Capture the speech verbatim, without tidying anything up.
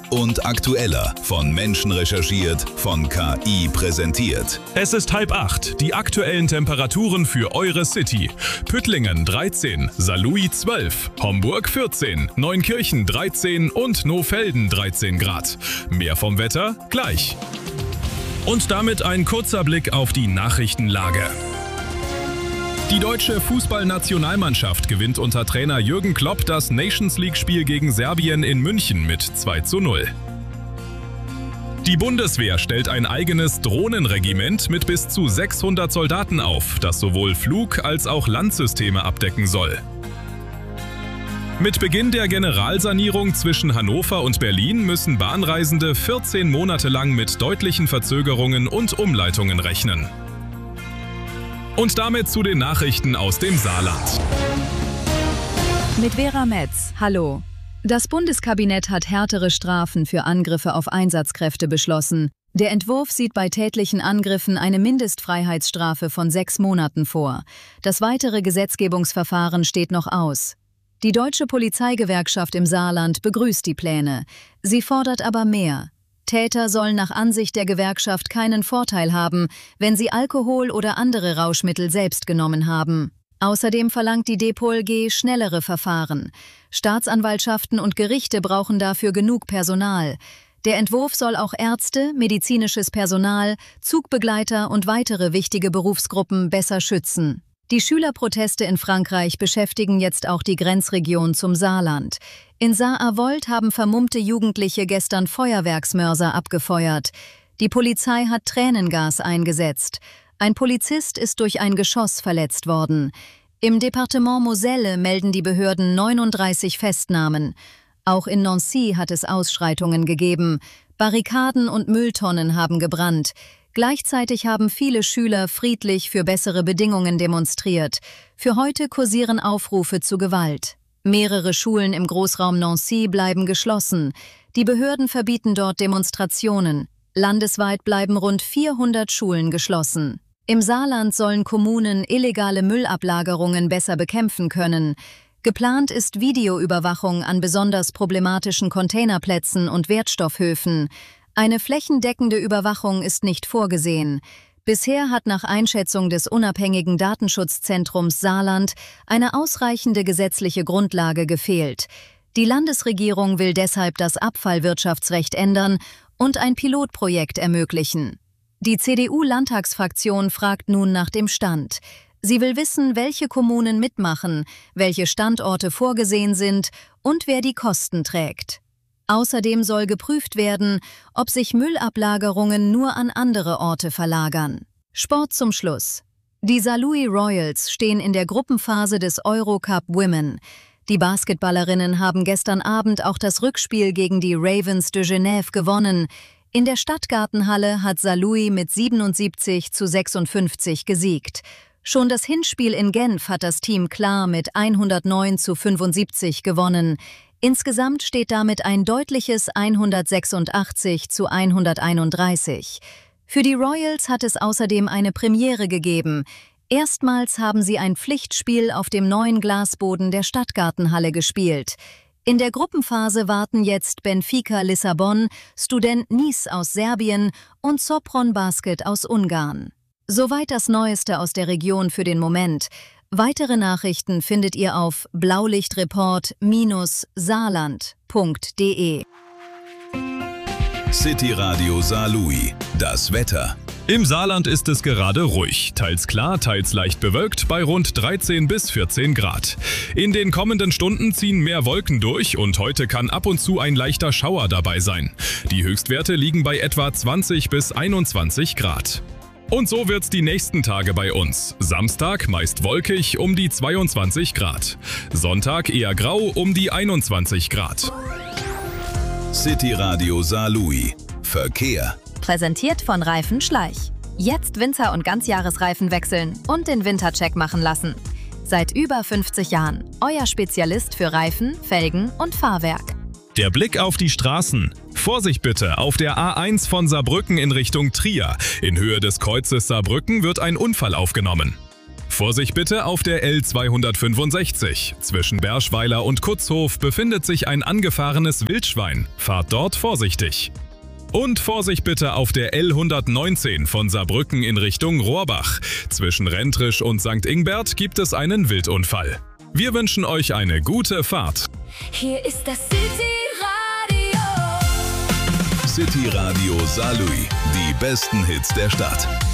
und aktueller. Von Menschen recherchiert, von K I präsentiert. Es ist halb acht. Die aktuellen Temperaturen für eure City. Püttlingen dreizehn, Saarlouis zwölf, Homburg vierzehn, Neunkirchen dreizehn und Nohfelden dreizehn Grad. Mehr vom Wetter gleich. Und damit ein kurzer Blick auf die Nachrichtenlage. Die deutsche Fußballnationalmannschaft gewinnt unter Trainer Jürgen Klopp das Nations-League-Spiel gegen Serbien in München mit zwei zu null. Die Bundeswehr stellt ein eigenes Drohnenregiment mit bis zu sechshundert Soldaten auf, das sowohl Flug- als auch Landsysteme abdecken soll. Mit Beginn der Generalsanierung zwischen Hannover und Berlin müssen Bahnreisende vierzehn Monate lang mit deutlichen Verzögerungen und Umleitungen rechnen. Und damit zu den Nachrichten aus dem Saarland. Mit Vera Metz, hallo. Das Bundeskabinett hat härtere Strafen für Angriffe auf Einsatzkräfte beschlossen. Der Entwurf sieht bei tätlichen Angriffen eine Mindestfreiheitsstrafe von sechs Monaten vor. Das weitere Gesetzgebungsverfahren steht noch aus. Die Deutsche Polizeigewerkschaft im Saarland begrüßt die Pläne. Sie fordert aber mehr. Täter sollen nach Ansicht der Gewerkschaft keinen Vorteil haben, wenn sie Alkohol oder andere Rauschmittel selbst genommen haben. Außerdem verlangt die D P O L G schnellere Verfahren. Staatsanwaltschaften und Gerichte brauchen dafür genug Personal. Der Entwurf soll auch Ärzte, medizinisches Personal, Zugbegleiter und weitere wichtige Berufsgruppen besser schützen. Die Schülerproteste in Frankreich beschäftigen jetzt auch die Grenzregion zum Saarland. In Saar-Avold haben vermummte Jugendliche gestern Feuerwerksmörser abgefeuert. Die Polizei hat Tränengas eingesetzt. Ein Polizist ist durch ein Geschoss verletzt worden. Im Departement Moselle melden die Behörden neununddreißig Festnahmen. Auch in Nancy hat es Ausschreitungen gegeben. Barrikaden und Mülltonnen haben gebrannt. Gleichzeitig haben viele Schüler friedlich für bessere Bedingungen demonstriert. Für heute kursieren Aufrufe zu Gewalt. Mehrere Schulen im Großraum Nancy bleiben geschlossen. Die Behörden verbieten dort Demonstrationen. Landesweit bleiben rund vierhundert Schulen geschlossen. Im Saarland sollen Kommunen illegale Müllablagerungen besser bekämpfen können. Geplant ist Videoüberwachung an besonders problematischen Containerplätzen und Wertstoffhöfen. Eine flächendeckende Überwachung ist nicht vorgesehen. Bisher hat nach Einschätzung des unabhängigen Datenschutzzentrums Saarland eine ausreichende gesetzliche Grundlage gefehlt. Die Landesregierung will deshalb das Abfallwirtschaftsrecht ändern und ein Pilotprojekt ermöglichen. Die C D U-Landtagsfraktion fragt nun nach dem Stand. Sie will wissen, welche Kommunen mitmachen, welche Standorte vorgesehen sind und wer die Kosten trägt. Außerdem soll geprüft werden, ob sich Müllablagerungen nur an andere Orte verlagern. Sport zum Schluss. Die Saarlouis Royals stehen in der Gruppenphase des Eurocup Women. Die Basketballerinnen haben gestern Abend auch das Rückspiel gegen die Ravens de Genève gewonnen. In der Stadtgartenhalle hat Saarlouis mit siebenundsiebzig zu sechsundfünfzig gesiegt. Schon das Hinspiel in Genf hat das Team klar mit hundertneun zu fünfundsiebzig gewonnen. Insgesamt steht damit ein deutliches hundertsechsundachtzig zu hunderteinunddreißig. Für die Royals hat es außerdem eine Premiere gegeben. Erstmals haben sie ein Pflichtspiel auf dem neuen Glasboden der Stadtgartenhalle gespielt. In der Gruppenphase warten jetzt Benfica Lissabon, Student Nice aus Serbien und Sopron Basket aus Ungarn. Soweit das Neueste aus der Region für den Moment. Weitere Nachrichten findet ihr auf blaulichtreport Bindestrich saarland punkt de. City Radio Saarlouis. Das Wetter. Im Saarland ist es gerade ruhig, teils klar, teils leicht bewölkt, bei rund dreizehn bis vierzehn Grad. In den kommenden Stunden ziehen mehr Wolken durch und heute kann ab und zu ein leichter Schauer dabei sein. Die Höchstwerte liegen bei etwa zwanzig bis einundzwanzig Grad. Und so wird's die nächsten Tage bei uns. Samstag meist wolkig um die zweiundzwanzig Grad. Sonntag eher grau um die einundzwanzig Grad. City Radio Saarlouis. Verkehr. Präsentiert von Reifen Schleich. Jetzt Winter- und Ganzjahresreifen wechseln und den Wintercheck machen lassen. Seit über fünfzig Jahren euer Spezialist für Reifen, Felgen und Fahrwerk. Der Blick auf die Straßen. Vorsicht bitte, auf der A eins von Saarbrücken in Richtung Trier. In Höhe des Kreuzes Saarbrücken wird ein Unfall aufgenommen. Vorsicht bitte auf der L zweihundertfünfundsechzig. Zwischen Berschweiler und Kutzhof befindet sich ein angefahrenes Wildschwein. Fahrt dort vorsichtig. Und Vorsicht bitte auf der L hundertneunzehn von Saarbrücken in Richtung Rohrbach. Zwischen Rentrisch und Sankt Ingbert gibt es einen Wildunfall. Wir wünschen euch eine gute Fahrt. Hier ist das City Radio. City Radio Saarlouis, die besten Hits der Stadt.